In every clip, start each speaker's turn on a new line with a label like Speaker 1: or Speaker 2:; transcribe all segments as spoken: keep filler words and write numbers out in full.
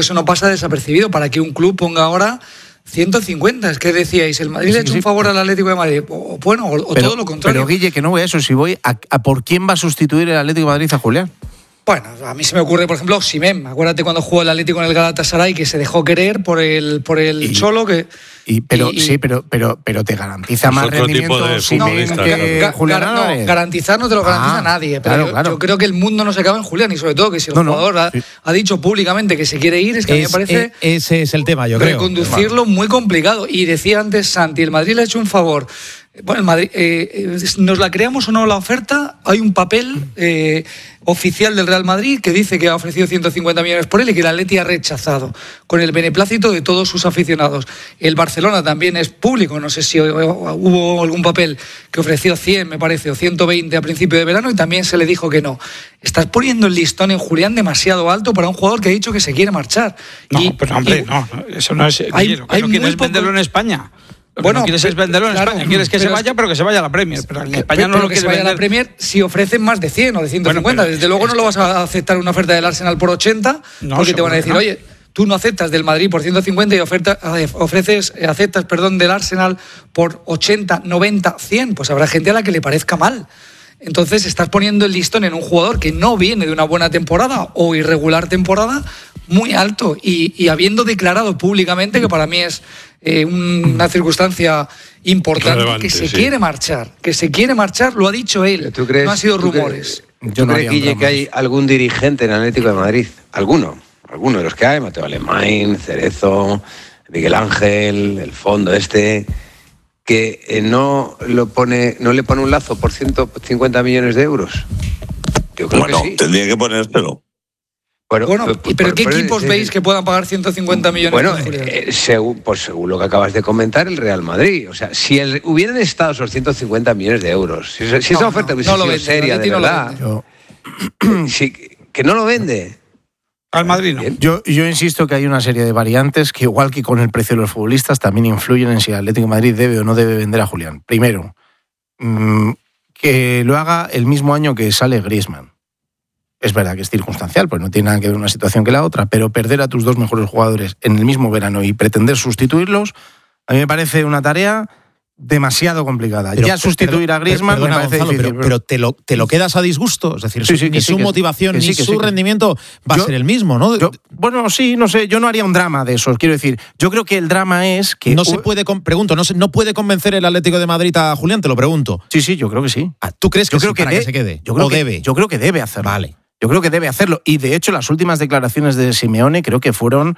Speaker 1: eso no pasa desapercibido para que un club ponga ahora ciento cincuenta. Es que decíais, el Madrid sí, le ha hecho sí, un favor sí. al Atlético de Madrid. O, bueno, o,
Speaker 2: pero,
Speaker 1: o todo lo contrario.
Speaker 2: Pero Guille, que no voy a eso. Si voy, a, a ¿por quién va a sustituir el Atlético de Madrid a Julián?
Speaker 1: Bueno, a mí se me ocurre, por ejemplo, Osimhen. Acuérdate cuando jugó el Atlético en el Galatasaray, que se dejó querer por el por el y, Cholo. Que,
Speaker 2: y, pero y, sí, pero, pero, pero te garantiza más rendimiento Osimhen
Speaker 1: no,
Speaker 2: que
Speaker 1: ga,
Speaker 2: Julián
Speaker 1: gar, no, garantizar no te lo garantiza ah, nadie. Pero claro, yo, claro. yo creo que el mundo no se acaba en Julián. Y sobre todo que si el no, jugador no, ha, sí. ha dicho públicamente que se quiere ir, es que es, a mí me parece...
Speaker 3: Es, ese es el tema, yo creo.
Speaker 1: Reconducirlo muy complicado. Y decía antes Santi, el Madrid le ha hecho un favor... Bueno, el Madrid, eh, nos la creamos o no la oferta, hay un papel eh, oficial del Real Madrid que dice que ha ofrecido ciento cincuenta millones por él y que el Atleti ha rechazado, con el beneplácito de todos sus aficionados. El Barcelona también es público, no sé si hubo algún papel que ofreció cien, me parece, o ciento veinte a principio de verano y también se le dijo que no. Estás poniendo el listón en Julián demasiado alto para un jugador que ha dicho que se quiere marchar.
Speaker 4: No,
Speaker 1: y,
Speaker 4: pero hombre,
Speaker 1: y,
Speaker 4: no, eso no es...
Speaker 1: Hay,
Speaker 4: Guillermo,
Speaker 1: hay
Speaker 4: no quieres
Speaker 1: poco...
Speaker 4: venderlo en España. Lo
Speaker 1: bueno,
Speaker 4: que no quieres es venderlo en
Speaker 1: claro,
Speaker 4: España. Quieres que se vaya, pero que se vaya a la Premier. Pero en España
Speaker 1: pero,
Speaker 4: no
Speaker 1: pero
Speaker 4: lo
Speaker 1: que
Speaker 4: quieres
Speaker 1: se vaya
Speaker 4: vender.
Speaker 1: a la Premier si ofrecen más de cien o de ciento cincuenta. Bueno, Desde luego no lo vas a aceptar una oferta del Arsenal por ochenta, no, porque te van a decir, no. oye, tú no aceptas del Madrid por ciento cincuenta y oferta, ofreces, aceptas, perdón, del Arsenal por ochenta, noventa, cien. Pues habrá gente a la que le parezca mal. Entonces estás poniendo el listón en un jugador que no viene de una buena temporada o irregular temporada muy alto y, y habiendo declarado públicamente que para mí es eh, una circunstancia importante, relevante, que se sí. quiere marchar, que se quiere marchar, lo ha dicho él,
Speaker 5: ¿Tú crees,
Speaker 1: no ha sido
Speaker 5: ¿tú
Speaker 1: rumores.
Speaker 5: Crees, ¿Tú no crees, Guille, que hay algún dirigente en el Atlético de Madrid? ¿Alguno? Alguno de los que hay, Mateo Alemán, Cerezo, Miguel Ángel, el fondo este... que eh, no lo pone, no le pone un lazo por ciento cincuenta millones de euros. Yo creo
Speaker 6: bueno,
Speaker 5: que sí.
Speaker 6: tendría que ponérselo.
Speaker 1: Bueno, bueno pero, pero, pero ¿qué pero, equipos eh, veis que puedan pagar ciento cincuenta millones
Speaker 5: bueno,
Speaker 1: de euros?
Speaker 5: Eh, según, pues según lo que acabas de comentar, el Real Madrid. O sea, si el, hubieran estado esos ciento cincuenta millones de euros, si, si esa no, oferta no, hubiese no sido vende, seria, de verdad, no si, que no lo vende.
Speaker 4: Al Madrid no.
Speaker 2: Yo, yo insisto que hay una serie de variantes que, igual que con el precio de los futbolistas, también influyen en si el Atlético de Madrid debe o no debe vender a Julián. Primero, mmm, que lo haga el mismo año que sale Griezmann. Es verdad que es circunstancial, pues no tiene nada que ver una situación que la otra, pero perder a tus dos mejores jugadores en el mismo verano y pretender sustituirlos, a mí me parece una tarea demasiado complicada. Pero, ya sustituir a Griezmann
Speaker 3: perdona,
Speaker 2: me parece
Speaker 3: Gonzalo,
Speaker 2: difícil.
Speaker 3: Pero, pero te, lo, te lo quedas a disgusto. Es decir, sí, sí, ni sí, su motivación sí, ni su sí, rendimiento va yo, a ser el mismo, ¿no?
Speaker 2: Yo, bueno, sí, no sé, yo no haría un drama de eso. Quiero decir, yo creo que el drama es que...
Speaker 3: No se puede, pregunto, no, se, no puede convencer el Atlético de Madrid a Julián, te lo pregunto.
Speaker 2: Sí, sí, yo creo que sí.
Speaker 3: Ah, ¿tú crees que,
Speaker 2: yo creo
Speaker 3: sí,
Speaker 2: que,
Speaker 3: para
Speaker 2: de,
Speaker 3: que se quede?
Speaker 2: Yo creo
Speaker 3: ¿O
Speaker 2: que,
Speaker 3: debe?
Speaker 2: Yo creo que debe hacerlo.
Speaker 3: Vale.
Speaker 2: Yo creo que debe hacerlo. Y de hecho, las últimas declaraciones de Simeone creo que fueron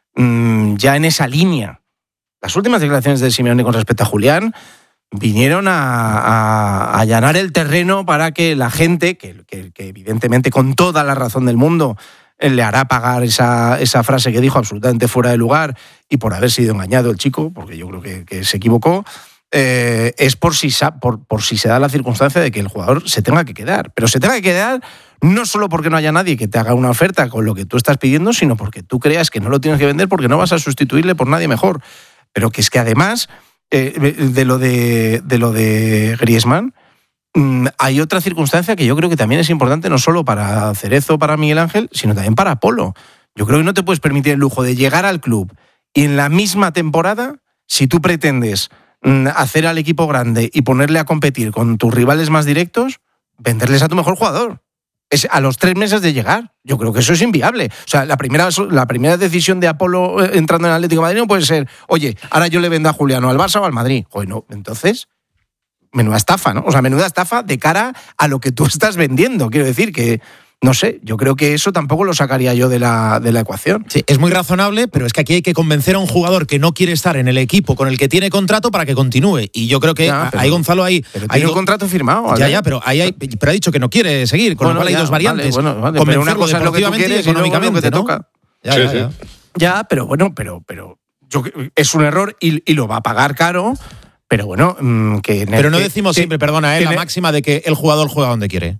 Speaker 2: mmm, ya en esa línea. Las últimas declaraciones de Simeone con respecto a Julián vinieron a, a, a allanar el terreno para que la gente, que, que, que evidentemente con toda la razón del mundo le hará pagar esa, esa frase que dijo absolutamente fuera de lugar y por haber sido engañado el chico, porque yo creo que, que se equivocó, eh, es por si, por, por si se da la circunstancia de que el jugador se tenga que quedar. Pero se tenga que quedar no solo porque no haya nadie que te haga una oferta con lo que tú estás pidiendo, sino porque tú creas que no lo tienes que vender porque no vas a sustituirle por nadie mejor. Pero que es que además... Eh, de lo de, de lo de Griezmann, mmm, hay otra circunstancia que yo creo que también es importante, no solo para Cerezo, para Miguel Ángel, sino también para Polo. Yo creo que no te puedes permitir el lujo de llegar al club y en la misma temporada, si tú pretendes mmm, hacer al equipo grande y ponerle a competir con tus rivales más directos, venderles a tu mejor jugador. Es a los tres meses de llegar. Yo creo que eso es inviable. O sea, la primera, la primera decisión de Apolo entrando en el Atlético de Madrid no puede ser, oye, ahora yo le vendo a Juliano al Barça o al Madrid. Bueno, entonces, menuda estafa, ¿no? O sea, menuda estafa de cara a lo que tú estás vendiendo. Quiero decir que, no sé, yo creo que eso tampoco lo sacaría yo de la, de la ecuación.
Speaker 3: Sí, es muy razonable, pero es que aquí hay que convencer a un jugador que no quiere estar en el equipo con el que tiene contrato para que continúe. Y yo creo que ya, pero, ahí Gonzalo ahí...
Speaker 2: Pero tiene
Speaker 3: hay,
Speaker 2: un contrato firmado.
Speaker 3: ¿vale? Ya, ya, pero, ahí hay, pero ha dicho que no quiere seguir, con bueno, lo cual ya, hay dos variantes.
Speaker 2: Vale, bueno, vale, pero una cosa es lo que tú quieres y económicamente, lo que te
Speaker 3: ¿no?
Speaker 2: toca.
Speaker 3: Ya, sí, ya, ya.
Speaker 2: Sí. ya, pero bueno, pero, pero yo, es un error y, y lo va a pagar caro, pero bueno... Mmm, que
Speaker 3: Pero no decimos
Speaker 2: que,
Speaker 3: siempre, perdona, eh, la máxima de que el jugador juega donde quiere.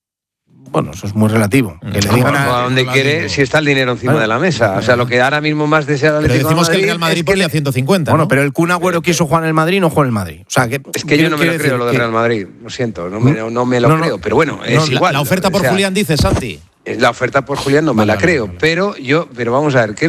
Speaker 2: Bueno, eso es muy relativo. Que
Speaker 5: le digan a, a donde quiere si está el dinero encima bueno, de la mesa. O sea, lo que ahora mismo más desea el Atlético
Speaker 3: Pero decimos
Speaker 5: de Madrid
Speaker 3: que el Real Madrid ponía
Speaker 5: es que
Speaker 3: ciento cincuenta.
Speaker 2: Bueno,
Speaker 3: ¿no?
Speaker 2: pero el Kun Agüero quiso jugar en el Madrid y no jugó en el Madrid. O sea, que,
Speaker 5: es que yo no me lo creo lo del Real Madrid. Lo siento, no me, no me lo no, creo. Pero bueno, es
Speaker 3: no,
Speaker 5: igual.
Speaker 3: La, la oferta por o sea, Julián dice, Santi.
Speaker 5: La oferta por Julián no me vale, la creo. Vale, vale. Pero yo, pero vamos a ver, ¿qué